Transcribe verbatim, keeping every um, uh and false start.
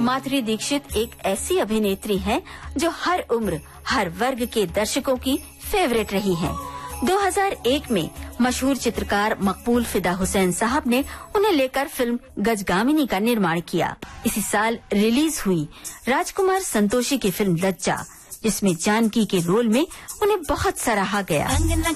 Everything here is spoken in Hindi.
माधुरी दीक्षित एक ऐसी अभिनेत्री हैं जो हर उम्र, हर वर्ग के दर्शकों की फेवरेट रही हैं। दो हज़ार एक में मशहूर चित्रकार मकबूल फिदा हुसैन साहब ने उन्हें लेकर फिल्म गजगामिनी का निर्माण किया। इसी साल रिलीज हुई राजकुमार संतोषी की फिल्म लज्जा, जिसमें जानकी के रोल में उन्हें बहुत सराहा गया।